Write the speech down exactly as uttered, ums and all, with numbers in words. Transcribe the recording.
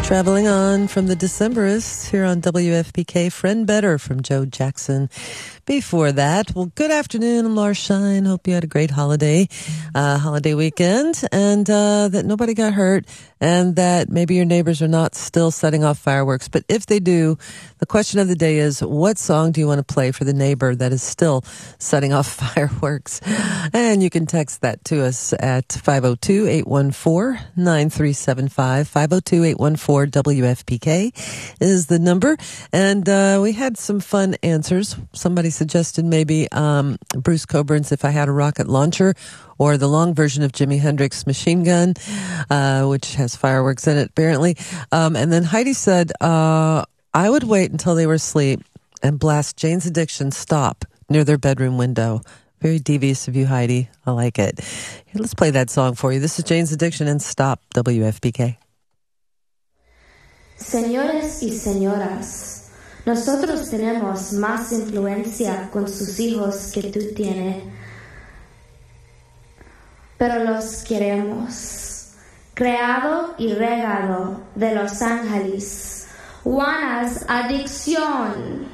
Traveling on from the Decemberists here on W F P K, Friend Better from Joe Jackson. Before that, well, good afternoon. I'm Laura Shine. Hope you had a great holiday, uh, holiday weekend, and uh, that nobody got hurt, and that maybe your neighbors are not still setting off fireworks. But if they do, the question of the day is, what song do you want to play for the neighbor that is still setting off fireworks? And you can text that to us at five oh two, eight one four, nine three seven five. five oh two, eight one four, W F P K is the number. And uh, we had some fun answers. Somebody suggested maybe um, Bruce Coburn's If I Had a Rocket Launcher, or the long version of Jimi Hendrix' Machine Gun, uh, which has fireworks in it, apparently. Um, and then Heidi said, uh, I would wait until they were asleep and blast Jane's Addiction Stop near their bedroom window. Very devious of you, Heidi. I like it. Here, let's play that song for you. This is Jane's Addiction and Stop, W F P K. Señores y señoras, nosotros tenemos más influencia con sus hijos que tú tienes, pero los queremos. Creado y regado de Los Ángeles, Juana's Adicción.